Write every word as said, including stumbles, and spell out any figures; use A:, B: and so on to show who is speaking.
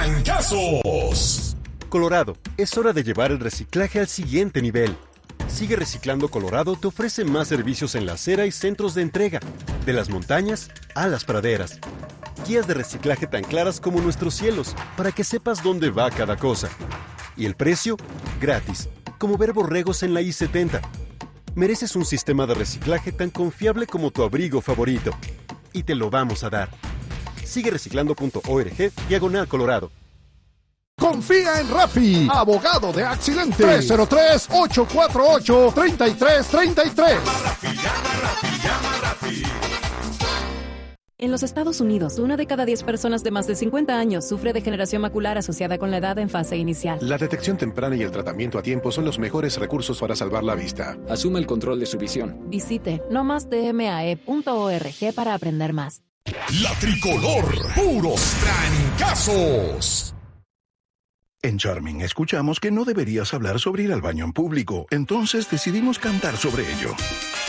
A: trancazos.
B: Colorado, es hora de llevar el reciclaje al siguiente nivel. Sigue Reciclando Colorado te ofrece más servicios en la acera y centros de entrega, de las montañas a las praderas. Guías de reciclaje tan claras como nuestros cielos, para que sepas dónde va cada cosa. Y el precio, gratis, como ver borregos en la I setenta. Mereces un sistema de reciclaje tan confiable como tu abrigo favorito. Y te lo vamos a dar. Sigue reciclando punto org, diagonal Colorado.
C: Confía en Rafi, abogado de accidentes. tres cero tres, ocho cuatro ocho, tres tres tres tres.
A: Llama Rafi, llama Rafi, llama Rafi.
D: En los Estados Unidos, una de cada diez personas de más de cincuenta años sufre degeneración macular asociada con la edad en fase inicial.
E: La detección temprana y el tratamiento a tiempo son los mejores recursos para salvar la vista.
F: Asuma el control de su visión.
D: Visite no más d m a e punto org para aprender más.
A: La Tricolor, puros trancazos.
G: En Charming escuchamos que no deberías hablar sobre ir al baño en público, entonces decidimos cantar sobre ello.